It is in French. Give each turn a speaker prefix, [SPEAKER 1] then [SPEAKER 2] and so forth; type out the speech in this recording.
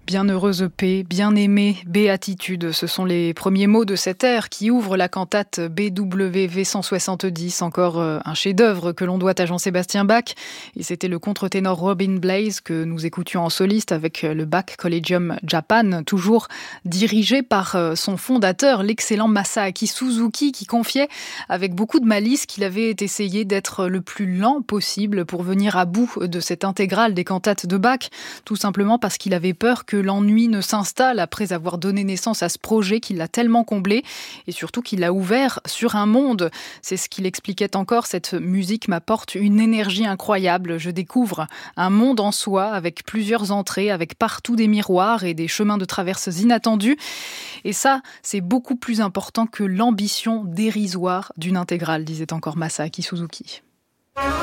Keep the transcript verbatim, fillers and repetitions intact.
[SPEAKER 1] Bienheureuse paix, bien-aimée, béatitude, ce sont les premiers mots de cet air qui ouvre la cantate B W V cent soixante-dix, encore un chef-d'œuvre que l'on doit à Jean-Sébastien Bach. Et c'était le contre-ténor Robin Blades que nous écoutions en soliste avec le Bach Collegium Japan, toujours dirigé par son fondateur, l'excellent Masaaki Suzuki, qui confiait avec beaucoup de malice qu'il avait essayé d'être le plus lent possible pour venir à bout de cette intégrale des cantates de Bach, tout simplement parce qu'il avait peur que l'ennui ne s'installe après avoir donné naissance à ce projet qui l'a tellement comblé et surtout qui l'a ouvert sur un monde. C'est ce qu'il expliquait encore, cette musique m'apporte une énergie incroyable. Je découvre un monde en soi avec plusieurs entrées, avec partout des miroirs et des chemins de traverse inattendus. Et ça, c'est beaucoup plus important que l'ambition dérisoire d'une intégrale, disait encore Masaaki Suzuki.